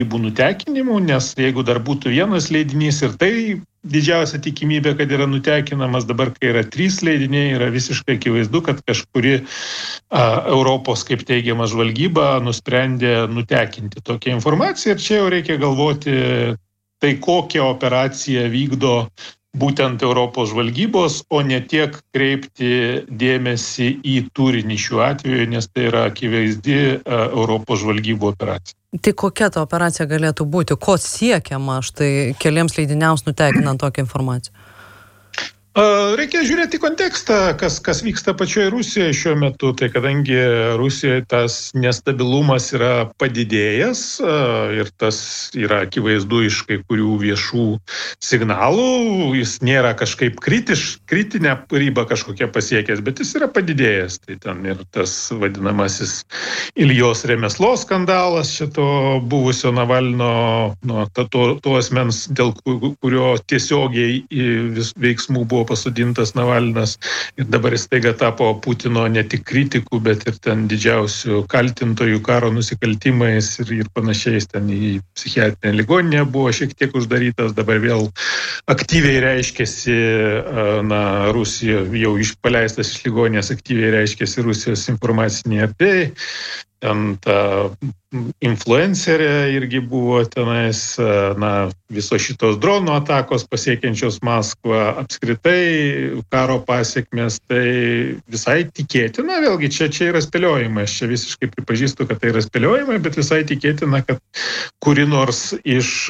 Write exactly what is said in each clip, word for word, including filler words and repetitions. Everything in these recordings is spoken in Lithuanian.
nutekinimu, nes jeigu dar būtų vienas leidinys ir tai didžiausia tikimybė, kad yra nutekinamas, dabar kai yra trys leidiniai, yra visiškai akivaizdu, kad kažkuri a, Europos, kaip teigiama žvalgyba, nusprendė nutekinti tokią informaciją ir čia jau reikia galvoti, tai kokią operaciją vykdo būtent Europos žvalgybos, o ne tiek kreipti dėmesį į turinį šiuo atveju, nes tai yra akivaizdi a, Europos žvalgybų operacija. Tai kokia ta operacija galėtų būti? Ko siekiama štai keliems leidiniams nutekinant tokią informaciją? Reikia žiūrėti kontekstą, kas, kas vyksta pačioje Rusijoje šiuo metu. Tai kadangi Rusijoje tas nestabilumas yra padidėjęs ir tas yra akivaizdu iš kai kurių viešų signalų, jis nėra kažkaip kritiš, kritinę ribą kažkokią pasiekęs, bet jis yra padidėjęs. Tai ten ir tas vadinamasis Iljos Remeslos skandalas, šito buvusio Navalno, nu, to, to asmens, dėl kurio tiesiogiai vis veiksmų buvo pasodintas Navalnas ir dabar jis taiga tapo Putino ne tik kritikų, bet ir ten didžiausių kaltintojų karo nusikaltimais ir, ir panašiais. Ten į psichiatrinę ligoninę buvo šiek tiek uždarytas, dabar vėl aktyviai reiškėsi, na, Rusija jau išpaleistas iš ligoninės, aktyviai reiškėsi Rusijos informacinėje erdvėje. Ten ta influencerė irgi buvo tenais, na, visos šitos dronų atakos pasiekiančios Maskvą, apskritai karo pasiekmės, tai visai tikėtina, vėlgi čia, čia yra spėliojimai, aš čia visiškai pripažįstu, kad tai yra spėliojimai, bet visai tikėtina, kad kuri nors iš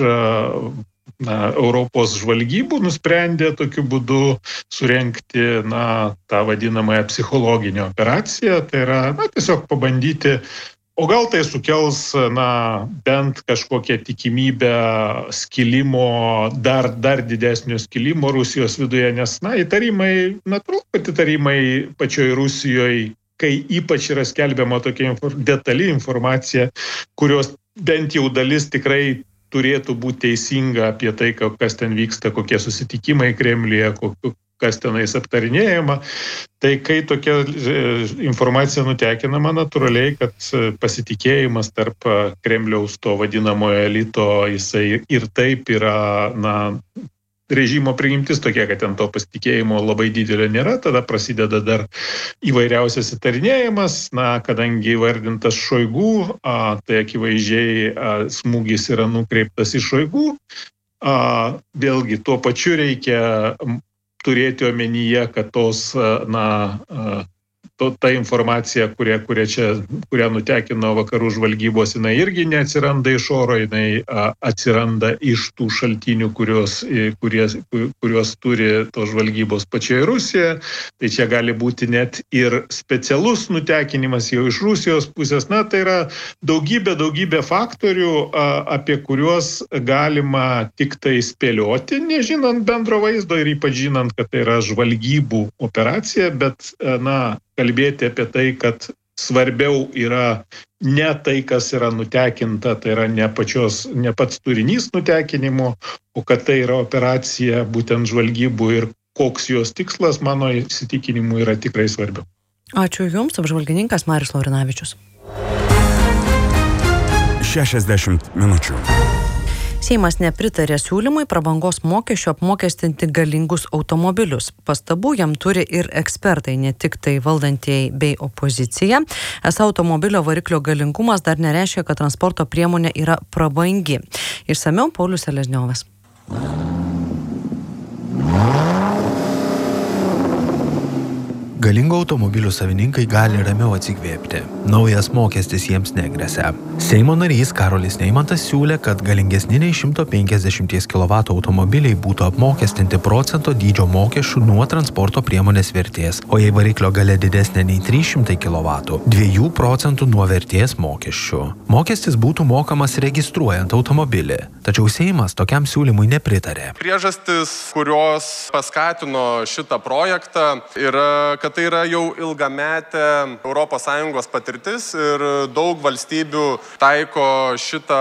na, Europos žvalgybų nusprendė tokiu būdu surengti, na, tą vadinamąją psichologinę operaciją, tai yra, na, tiesiog pabandyti, o gal tai sukels, na, bent kažkokią tikimybę skilimo, dar, dar didesnio skilimo Rusijos viduje, nes, na, įtarimai, natūralu, kad įtarimai pačioj Rusijoje, kai ypač yra skelbiama tokia infor, detali informacija, kurios bent jau dalis tikrai turėtų būti teisinga apie tai, kas ten vyksta, kokie susitikimai Kremliuje, kas tenais aptarinėjama. Tai kai tokia informacija nutekinama, natūraliai, kad pasitikėjimas tarp Kremliaus to vadinamojo elito, jisai ir taip yra, na, režimo prigimtis tokia, kad ten to pasitikėjimo labai didelio nėra, tada prasideda dar įvairiausias įtarinėjimas, na, kadangi įvardintas Šoigu, a, tai akivaizdžiai a, smūgis yra nukreiptas į Šoigu, a, vėlgi tuo pačiu reikia turėti omenyje, kad tos, na, a, to, ta informacija, kurią, kurią, čia, kurią nutekino vakarų žvalgybos, jinai irgi neatsiranda iš oro, jinai a, atsiranda iš tų šaltinių, kurios, kurios, kurios turi tos žvalgybos pačioje Rusijoje. Tai čia gali būti net ir specialus nutekinimas jau iš Rusijos pusės. Na, tai yra daugybė, daugybė faktorių, a, apie kuriuos galima tik tai spėlioti, nežinant bendro vaizdo ir ypač žinant, kad tai yra žvalgybų operacija, bet, a, na, kalbėti apie tai, kad svarbiau yra ne tai, kas yra nutekinta, tai yra ne, pačios, ne pats turinys nutekinimo, o kad tai yra operacija būtent žvalgybų ir koks jos tikslas, mano įsitikinimu, yra tikrai svarbiau. Ačiū Jums, apžvalgininkas Marius Laurinavičius. šešiasdešimt minučių. Seimas nepritarė siūlymui prabangos mokesčio apmokestinti galingus automobilius. Pastabų jam turi ir ekspertai, ne tik tai valdantieji bei opozicija. Esą automobilio variklio galingumas dar nereiškia, kad transporto priemonė yra prabangi. Išsamiau Paulius Selezniovas. Galingų automobilių savininkai gali ramiau atsikvėpti. Naujas mokestis jiems negresia. Seimo narys Karolis Neimantas siūlė, kad galingesni nei šimto penkiasdešimties kilovatų automobiliai būtų apmokestinti procento dydžio mokesčių nuo transporto priemonės vertės, o jei variklio galia didesnė nei trys šimtai kilovatų, dviejų procentų nuo vertės mokesčių. Mokestis būtų mokamas registruojant automobilį, tačiau Seimas tokiam siūlymui nepritarė. Priežastis, kurios paskatino šitą projektą, yra, kad kad tai yra jau ilgametė Europos Sąjungos patirtis ir daug valstybių taiko šitą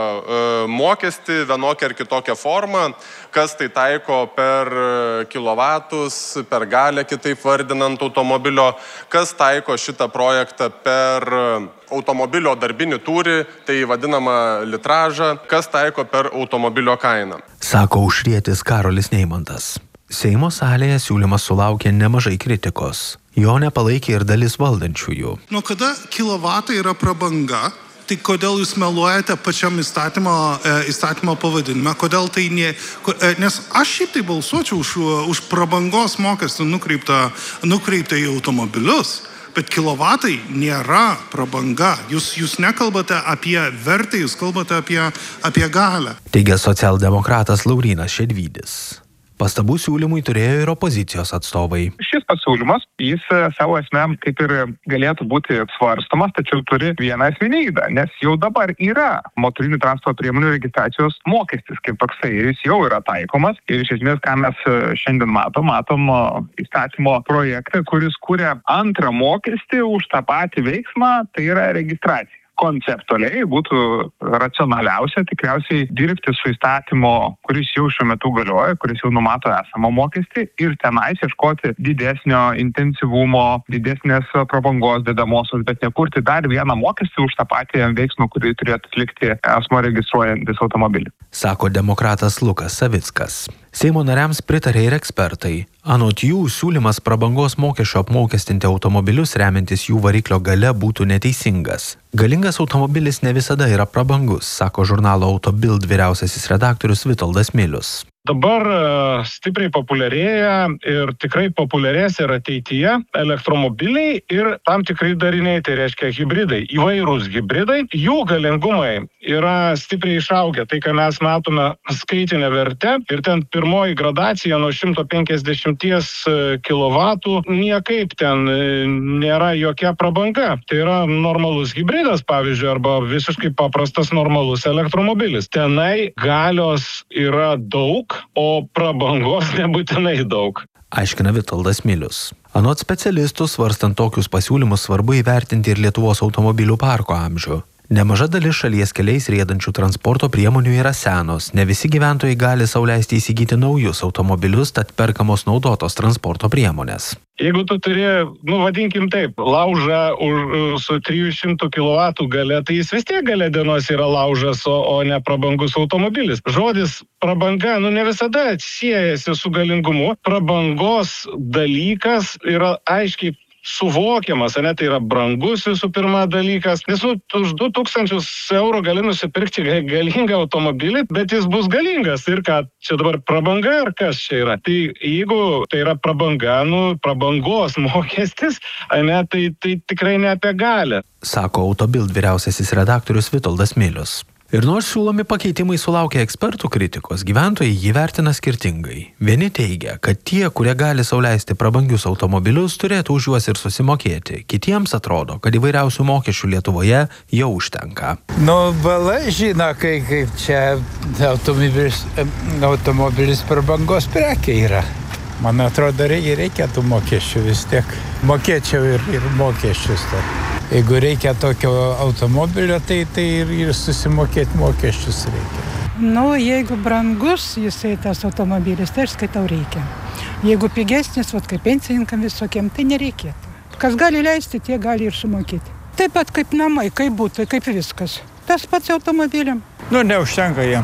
mokestį vienokią ar kitokią formą, kas tai taiko per kilovatus, per galią kitaip vardinant automobilio, kas taiko šitą projektą per automobilio darbinį tūrį, tai vadinama litražą, kas taiko per automobilio kainą. Sako Aušrietis Karolis Neimantas. Seimo salėje siūlymas sulaukė nemažai kritikos. Jo nepalaikė ir dalis valdančiųjų. Nuo kada kilovatai yra prabanga, tai kodėl jūs meluojate pačiam įstatymo, e, įstatymo pavadinime? Kodėl tai ne... Nes aš šiaip tai balsuočiau už, už prabangos mokestį nukreiptą, nukreiptą į automobilius. Bet kilovatai nėra prabanga. Jūs, jūs nekalbate apie vertę, jūs kalbate apie, apie galę. Teigia socialdemokratas Laurynas Šedvydis. Pastabų siūlymui turėjo ir opozicijos atstovai. Šis pasiūlymas, jis savo esmę kaip ir galėtų būti svarstomas, tačiau turi vieną esminį ydą, nes jau dabar yra motorinių transporto priemonių registracijos mokestis kaip toksai, ir jis jau yra taikomas. Ir iš esmės, ką mes šiandien matom, matom įstatymo projektą, kuris kuria antrą mokestį už tą patį veiksmą, tai yra registracija. Konceptualiai būtų racionaliausia tikriausiai dirbti su įstatymo, kuris jau šiuo metu galioja, kuris jau numato esamą mokestį, ir tenais ieškoti didesnio intensyvumo, didesnės prabangos dedamosios, bet nekurti dar vieną mokestį už tą patį veiksmą, kurį turėtų atlikti asmuo registruojantis automobilį. Sako demokratas Lukas Savickas. Seimo nariams pritarė ir ekspertai. Anot jų, siūlymas prabangos mokesčio apmokestinti automobilius remiantis jų variklio gale būtų neteisingas. Galingas automobilis ne visada yra prabangus, sako žurnalo Auto Bild vyriausiasis redaktorius Vitoldas Milius. Dabar stipriai populiarėja ir tikrai populiarės ir ateityje elektromobiliai ir tam tikrai dariniai, tai reiškia hibridai, įvairūs hibridai. Jų galingumai yra stipriai išaugę, tai ką mes matome skaitinę vertę, ir ten pirmoji gradacija nuo šimto penkiasdešimties kilovatų niekaip ten nėra jokia prabanga. Tai yra normalus hibridas, pavyzdžiui, arba visiškai paprastas normalus elektromobilis. Tenai galios yra daug, o prabangos nebūtinai daug. Aiškina Vitoldas Milius. Anot specialistų, svarstant tokius pasiūlymus, svarbu įvertinti ir Lietuvos automobilių parko amžių. Nemaža dalis šalies keliais riedančių transporto priemonių yra senos. Ne visi gyventojai gali sau leisti įsigyti naujus automobilius, tad perkamos naudotos transporto priemonės. Jeigu tu turi, nu vadinkim taip, laužą už, su trijų šimtų kilovatų gale, tai jis vis tiek gale dienos yra laužas, o, o ne prabangus automobilis. Žodis prabanga, nu ne visada siejasi su galingumu. Prabangos dalykas yra aiškiai suvokiamas, ne, tai yra brangus visų pirma dalykas, nes nu, už du tūkstančius eurų gali nusipirkti galingą automobilį, bet jis bus galingas. Ir ką, čia dabar prabanga ar kas čia yra? Tai jeigu tai yra prabanga, nu, prabangos mokestis, ne, tai, tai tikrai ne apie galę. Sako Auto Bild vyriausiasis redaktorius Vitoldas Milius. Ir nors siūlomi pakeitimai sulaukia ekspertų kritikos, gyventojai jį vertina skirtingai. Vieni teigia, kad tie, kurie gali sau leisti prabangius automobilius, turėtų už juos ir susimokėti. Kitiems atrodo, kad įvairiausių mokesčių Lietuvoje jau užtenka. Nu, bala žino, kai, kaip čia automobilis, automobilis prabangos prekė yra. Man atrodo, reikia tų mokesčių vis tiek. Mokėčiau ir, ir mokesčius. Tai. Jeigu reikia tokio automobilio, tai, tai ir, ir susimokėti mokesčius reikia. Nu, jeigu brangus jisai tas automobilis, tai aš skaitau reikia. Jeigu pigesnis, vat, kaip pensininkam visokiem, tai nereikėtų. Kas gali leisti, tie gali ir sumokėti. Taip pat kaip namai, kaip būtų, kaip viskas. Tas pats automobiliam. Nu, neužtenka jam.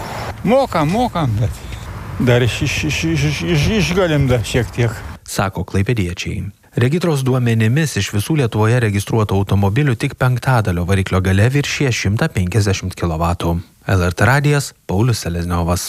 Mokam, mokam, bet dar iš, iš, iš, iš, iš, išgalim dar šiek tiek. Sako klaipėdiečiai. Regitros duomenimis iš visų Lietuvoje registruotų automobilių tik penktadalio variklio gale viršija šimtą penkiasdešimt kilovatų. L R T radijas, Paulius Selezniovas.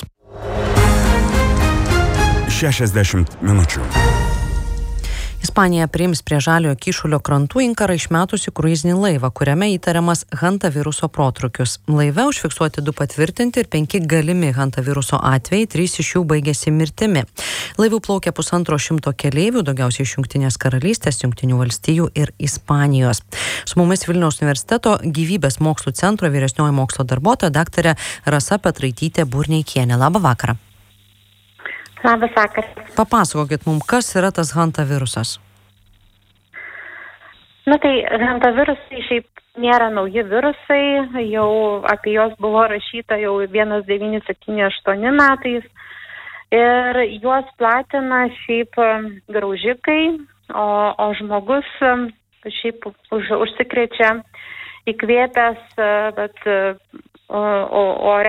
šešiasdešimt minučių. Ispanija priims prie Žaliojo Kyšulio krantų inkarą išmetusi kruizinį laivą, kuriame įtariamas hantaviruso protrūkius. Laive užfiksuoti du patvirtinti ir penki galimi hantaviruso atvejai, trys iš jų baigėsi mirtimi. Laivų plaukė pusantro šimto keleivių, daugiausiai iš Jungtinės karalystės, Jungtinių valstijų ir Ispanijos. Su mumis Vilniaus universiteto gyvybės mokslų centro vyresnioji mokslo darbuotoja daktarė Rasa Petraitytė Burneikienė. Labą vakarą. Labas vakaras. Papasakokit mums, kas yra tas hantavirusas? Na tai hantavirusai šiaip nėra nauji virusai, jau apie juos buvo rašyta jau vienas devyni septyni aštuoni metais ir juos platina šiaip graužikai, o, o žmogus šiaip už, užsikrečia įkvėpęs bet, o, o, ore